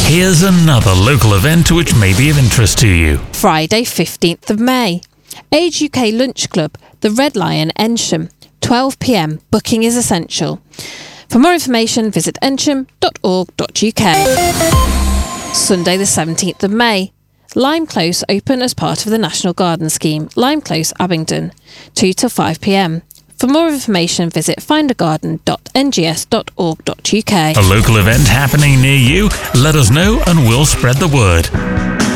Here's another local event which may be of interest to you. Friday 15th of May. Age UK Lunch Club, the Red Lion, Ensham. 12 p.m. Booking is essential. For more information, visit ensham.org.uk. Sunday the 17th of May. Lime Close open as part of the National Garden Scheme. Lime Close, Abingdon. 2 till 5 p.m. For more information, visit findagarden.ngs.org.uk. A local event happening near you? Let us know and we'll spread the word.